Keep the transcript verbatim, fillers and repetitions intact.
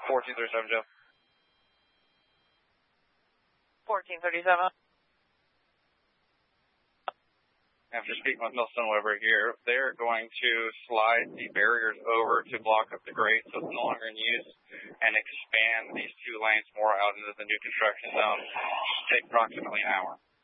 fourteen thirty-seven, Joe. fourteen thirty-seven. After speaking with Milson Weber here, they're going to slide the barriers over to block up the grate so it's no longer in use and expand these two lanes more out into the new construction zone. It'll take approximately an hour.